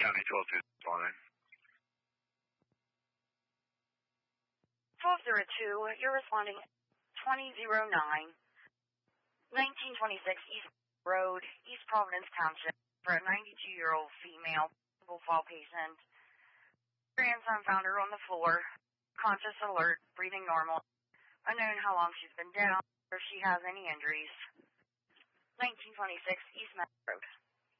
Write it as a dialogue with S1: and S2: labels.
S1: County 12-2 responding.
S2: 1202, you're responding 2009, 1926 East Road, East Providence Township, for a 92-year-old female fall patient. Grandson found her on the floor, conscious, alert, breathing normal, unknown how long she's been down, or if she has any injuries. 1926 East Mountain Road.